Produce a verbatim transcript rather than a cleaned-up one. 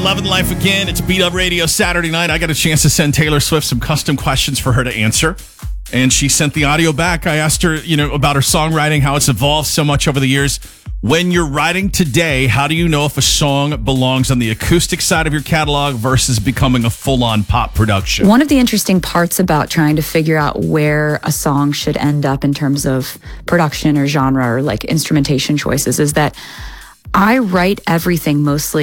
Loving Life Again. It's Beat Up Radio Saturday night. I got a chance to send Taylor Swift some custom questions for her to answer. And she sent the audio back. I asked her, you know, about her songwriting, how it's evolved so much over the years. When you're writing today, how do you know if a song belongs on the acoustic side of your catalog versus becoming a full-on pop production? One of the interesting parts about trying to figure out where a song should end up in terms of production or genre or like instrumentation choices is that I write everything mostly